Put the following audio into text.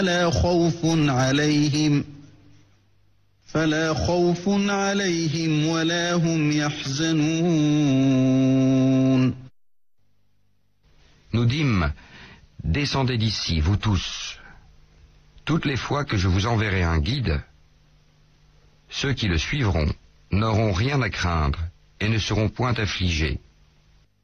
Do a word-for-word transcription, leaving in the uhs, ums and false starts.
فلا خوف عليهم فلا خوف عليهم ولا هم يحزنون. Nous dîmes, descendez d'ici, vous tous. Toutes les fois que je vous enverrai un guide, ceux qui le suivront n'auront rien à craindre et ne seront point affligés.